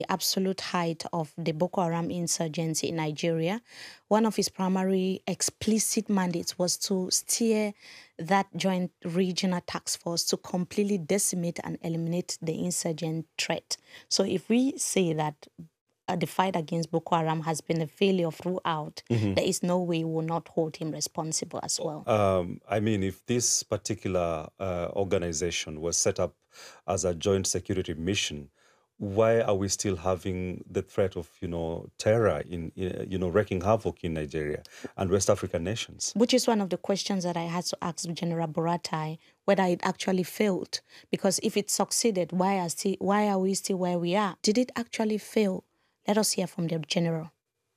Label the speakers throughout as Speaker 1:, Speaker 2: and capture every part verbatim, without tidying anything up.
Speaker 1: The absolute height of the Boko Haram insurgency in Nigeria, one of his primary explicit mandates was to steer that joint regional task force to completely decimate and eliminate the insurgent threat. So if we say that uh, the fight against Boko Haram has been a failure throughout, mm-hmm. there is no way we will not hold him responsible as well.
Speaker 2: Um, I mean, if this particular uh, organization was set up as a joint security mission, why are we still having the threat of, you know, terror in, you know, wreaking havoc in Nigeria and West African nations?
Speaker 1: Which is one of the questions that I had to ask General Buratai, whether it actually failed. Because if it succeeded, why are, still, why are we still where we are? Did it actually fail? Let us hear from the General.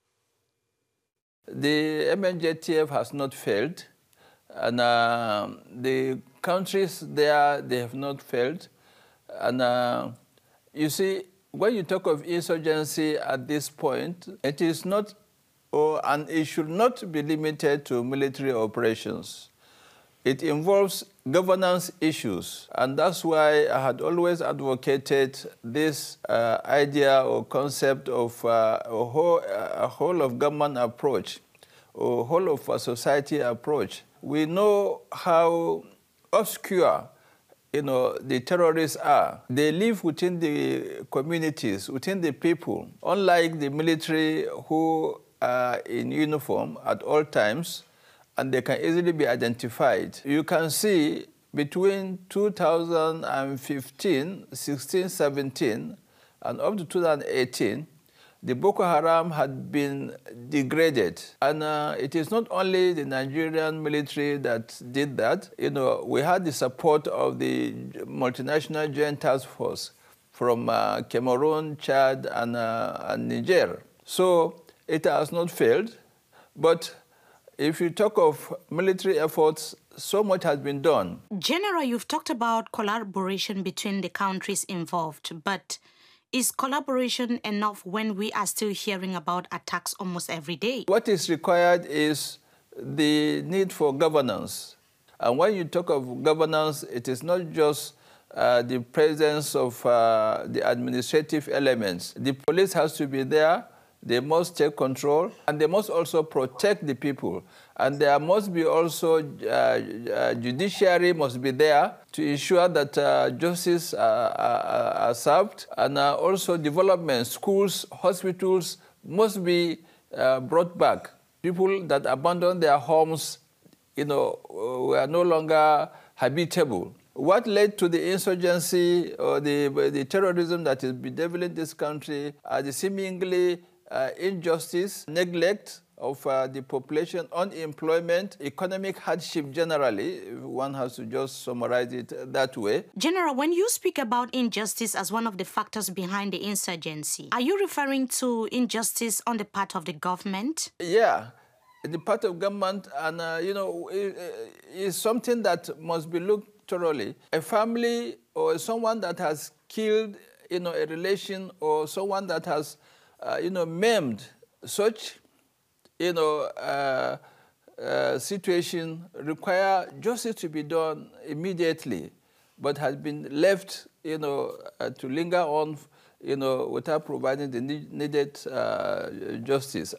Speaker 3: The M N J T F has not failed. And uh, the countries there, they have not failed. And uh, you see, when you talk of insurgency at this point, it is not, or, and it should not be limited to military operations. It involves governance issues, and that's why I had always advocated this uh, idea or concept of uh, a, whole, a whole of government approach, or whole of a society approach. We know how obscure you know, the terrorists are. They live within the communities, within the people, unlike the military who are in uniform at all times, and they can easily be identified. You can see between two thousand fifteen, sixteen, seventeen, and up to two thousand eighteen, the Boko Haram had been degraded. And uh, it is not only the Nigerian military that did that. You know, we had the support of the multinational joint task force from uh, Cameroon, Chad, and, uh, and Niger. So it has not failed. But if you talk of military efforts, so much has been done.
Speaker 1: General, you've talked about collaboration between the countries involved, but is collaboration enough when we are still hearing about attacks almost every day?
Speaker 3: What is required is the need for governance. And when you talk of governance, it is not just uh, the presence of uh, the administrative elements. The police has to be there. They must take control, and they must also protect the people. And there must be also, uh, uh, judiciary must be there to ensure that uh, justice uh, are, are served. And uh, also development, schools, hospitals must be uh, brought back. People that abandon their homes, you know, were no longer habitable. What led to the insurgency or the, the terrorism that is bedeviling this country are the seemingly Uh, injustice, neglect of uh, the population, unemployment, economic hardship generally. One has to just summarize it that way.
Speaker 1: General, when you speak about injustice as one of the factors behind the insurgency, are you referring to injustice on the part of the government?
Speaker 3: Yeah, the part of government, and uh, you know, it, it's something that must be looked thoroughly. A family or someone that has killed, you know, a relation, or someone that has Uh, you know, maimed such, you know, uh, uh, situation require justice to be done immediately, but has been left, you know, uh, to linger on, you know, without providing the needed uh, justice.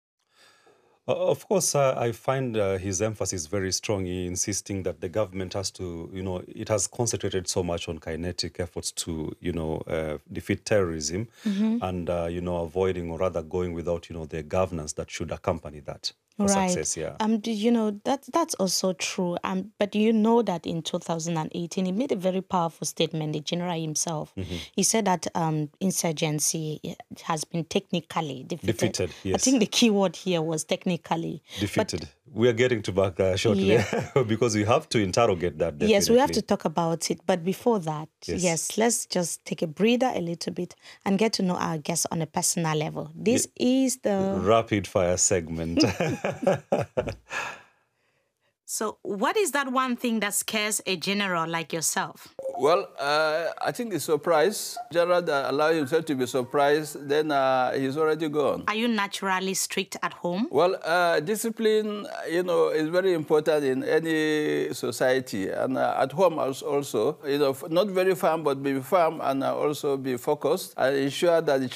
Speaker 2: Of course, uh, I find uh, his emphasis very strong in insisting that the government has to, you know, it has concentrated so much on kinetic efforts to, you know, uh, defeat terrorism, mm-hmm. and, uh, you know, avoiding or rather going without, you know, the governance that should accompany that. For
Speaker 1: right.
Speaker 2: Success, yeah.
Speaker 1: Um, you know, that, that's also true. Um, but you know that in two thousand eighteen, he made a very powerful statement, the general himself. Mm-hmm. He said that um, insurgency has been technically defeated.
Speaker 2: Defeated, yes.
Speaker 1: I think the key word here was technically.
Speaker 2: Defeated. But we are getting to back uh, shortly, yeah. because we have to interrogate that, definitely.
Speaker 1: Yes, we have to talk about it. But before that,
Speaker 2: yes.
Speaker 1: yes, let's just take a breather a little bit and get to know our guests on a personal level. This yeah. is the...
Speaker 2: rapid fire segment.
Speaker 1: So what is that one thing that scares a general like yourself?
Speaker 3: Well, uh, I think the surprise. General that allows himself to be surprised, then uh, he's already gone.
Speaker 1: Are you naturally strict at home?
Speaker 3: Well, uh, discipline, you know, is very important in any society. And uh, at home also, you know, not very firm, but be firm and uh, also be focused and ensure that the